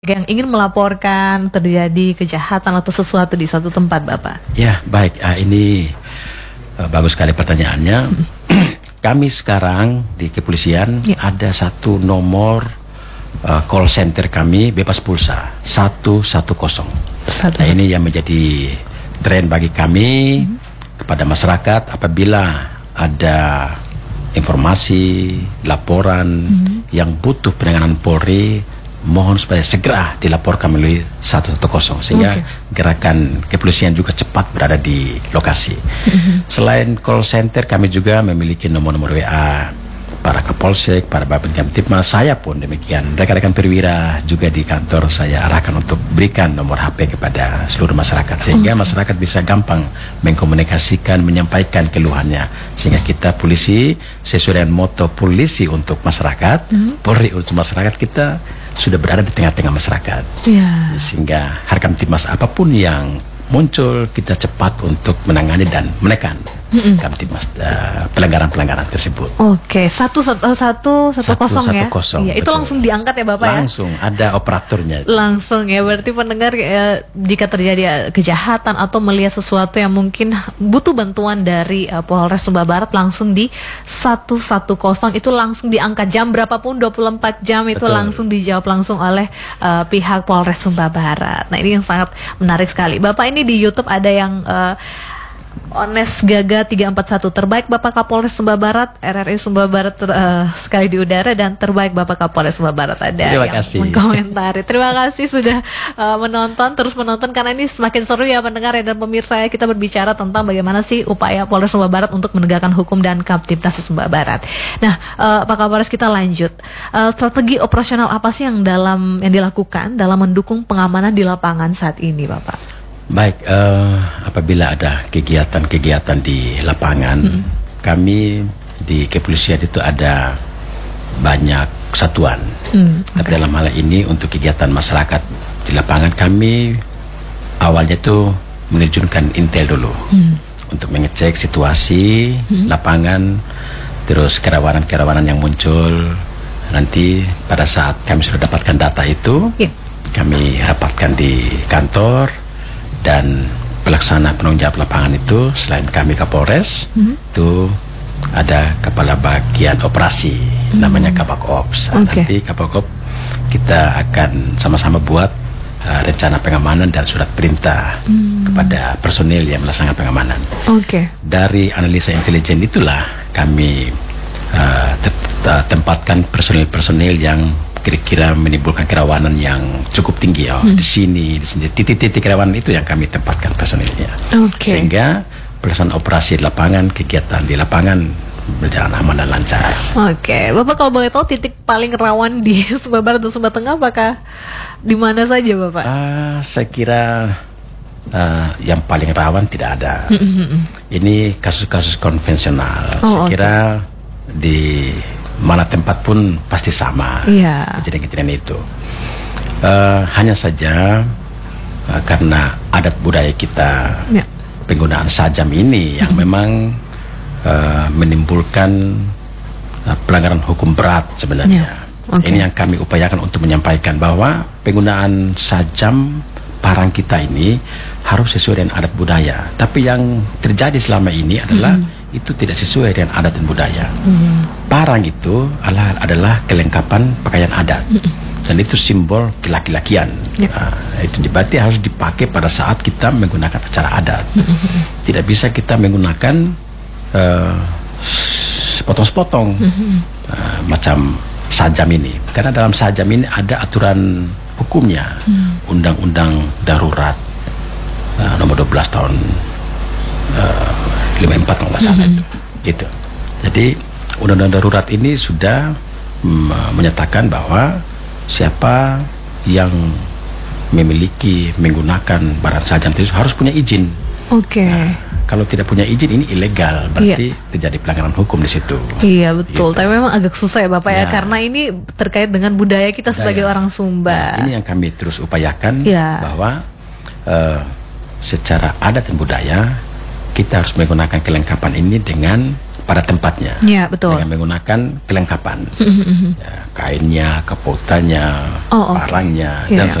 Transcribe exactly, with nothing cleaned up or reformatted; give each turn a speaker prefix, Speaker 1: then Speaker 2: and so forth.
Speaker 1: yang ingin melaporkan terjadi kejahatan atau sesuatu di suatu tempat, Bapak?
Speaker 2: Ya, baik. Uh, ini uh, bagus sekali pertanyaannya. Hmm. Kami sekarang di kepolisian ya. Ada satu nomor uh, call center kami bebas pulsa satu satu nol. Nah, ini yang menjadi tren bagi kami hmm. kepada masyarakat apabila ada informasi, laporan hmm. yang butuh penanganan Polri, mohon supaya segera dilaporkan melalui satu satu nol sehingga okay. gerakan kepolisian juga cepat berada di lokasi. Mm-hmm. Selain call center, kami juga memiliki nomor-nomor W A para Kapolsek, para Babin Kamtipmas, saya pun demikian. Rekan-rekan perwira juga di kantor saya arahkan untuk berikan nomor H P kepada seluruh masyarakat sehingga okay. masyarakat bisa gampang mengkomunikasikan, menyampaikan keluhannya sehingga kita polisi sesuai dengan moto polisi untuk masyarakat, mm-hmm. Polri untuk masyarakat, kita sudah berada di tengah-tengah masyarakat, yeah. sehingga Harkamtipmas apapun yang muncul kita cepat untuk menangani dan menekan mm-hmm. Kamtipmas uh, pelanggaran-pelanggaran tersebut.
Speaker 1: Oke, okay. satu satu satu satu kosong ya.
Speaker 2: Kosong,
Speaker 1: ya itu langsung diangkat ya Bapak
Speaker 2: langsung, ya. Langsung ada operatornya.
Speaker 1: Langsung ya, berarti pendengar ya, jika terjadi kejahatan atau melihat sesuatu yang mungkin butuh bantuan dari uh, Polres Sumba Barat langsung di satu satu nol itu langsung diangkat jam berapapun dua puluh empat jam itu Betul. Langsung dijawab langsung oleh uh, pihak Polres Sumba Barat. Nah ini yang sangat menarik sekali. Bapak ini di YouTube ada yang uh, Ones Gaga tiga empat satu, terbaik Bapak Kapolres Sumba Barat, R R I Sumba Barat ter, uh, sekali di udara, dan terbaik Bapak Kapolres Sumba Barat. Ada
Speaker 2: Terima
Speaker 1: yang
Speaker 2: kasih.
Speaker 1: mengkomentari. Terima kasih sudah uh, menonton, terus menonton karena ini semakin seru ya pendengar ya, dan pemirsa ya, kita berbicara tentang bagaimana sih upaya Polres Sumba Barat untuk menegakkan hukum dan Kamtipmas Sumba Barat. Nah, uh, Pak Kapolres, kita lanjut. Uh, strategi operasional apa sih yang dalam yang dilakukan dalam mendukung pengamanan di lapangan saat ini, Bapak?
Speaker 2: Baik, uh, apabila ada kegiatan-kegiatan di lapangan, hmm. kami di kepolisian itu ada banyak satuan. Hmm, okay. Tapi dalam hal ini untuk kegiatan masyarakat di lapangan kami awalnya itu menerjunkan intel dulu hmm. untuk mengecek situasi hmm. lapangan, terus kerawanan-kerawanan yang muncul. Nanti pada saat kami sudah dapatkan data itu, yeah. kami rapatkan di kantor. Dan pelaksana penanggung jawab lapangan itu selain kami Kapolres, mm-hmm. itu ada kepala bagian operasi, mm-hmm. namanya Kabak Ops. Okay. Nanti Kabak Ops kita akan sama-sama buat uh, rencana pengamanan dan surat perintah mm-hmm. kepada personil yang melaksanakan pengamanan.
Speaker 1: Okay.
Speaker 2: Dari analisa intelijen itulah kami uh, te- tempatkan personil-personil yang kira-kira menimbulkan kerawanan yang cukup tinggi ya. Hmm. Di sini, di sini titik-titik kerawanan itu yang kami tempatkan personilnya.
Speaker 1: Okay.
Speaker 2: Sehingga pelaksanaan operasi di lapangan, kegiatan di lapangan berjalan aman dan lancar.
Speaker 1: Oke, okay. Bapak kalau boleh tahu titik paling rawan di Sumba Barat atau Sumba Tengah apakah di mana saja, Bapak?
Speaker 2: Uh, saya kira uh, yang paling rawan tidak ada. Ini kasus-kasus konvensional. Oh, saya okay. kira di mana tempat pun pasti sama yeah. kejadian-kejadian itu. Uh, hanya saja uh, karena adat budaya kita, yeah. penggunaan sajam ini yang mm-hmm. memang uh, menimbulkan uh, pelanggaran hukum berat sebenarnya. Yeah. Okay. Ini yang kami upayakan untuk menyampaikan bahwa penggunaan sajam parang kita ini harus sesuai dengan adat budaya. Tapi yang terjadi selama ini adalah mm-hmm. itu tidak sesuai dengan adat dan budaya. Mm. Parang itu adalah, adalah kelengkapan pakaian adat. Mm. Dan itu simbol kelaki-lakian. Yep. Nah, itu berarti harus dipakai pada saat kita menggunakan acara adat. Mm-hmm. Tidak bisa kita menggunakan uh, sepotong-sepotong mm-hmm. uh, macam sajam ini. Karena dalam sajam ini ada aturan hukumnya. Mm. Undang-undang darurat uh, nomor dua belas tahun uh, lima puluh empat kalau nggak salah mm-hmm. itu. Itu. Jadi undang-undang darurat ini sudah mm, menyatakan bahwa siapa yang memiliki menggunakan barang sajam itu harus punya izin.
Speaker 1: Oke. Okay.
Speaker 2: Nah, kalau tidak punya izin ini ilegal, berarti yeah. terjadi pelanggaran hukum di situ.
Speaker 1: Iya betul. Gitu. Tapi memang agak susah ya Bapak ya,
Speaker 2: ya
Speaker 1: karena ini terkait dengan budaya kita budaya. sebagai orang Sumba.
Speaker 2: Nah, ini yang kami terus upayakan
Speaker 1: yeah.
Speaker 2: bahwa uh, secara adat dan budaya kita harus menggunakan kelengkapan ini dengan pada tempatnya.
Speaker 1: Ya, betul.
Speaker 2: Dengan menggunakan kelengkapan, ya, kainnya, kapotannya,
Speaker 1: Oh, okay.
Speaker 2: parangnya,
Speaker 1: Ya,
Speaker 2: dan
Speaker 1: ya.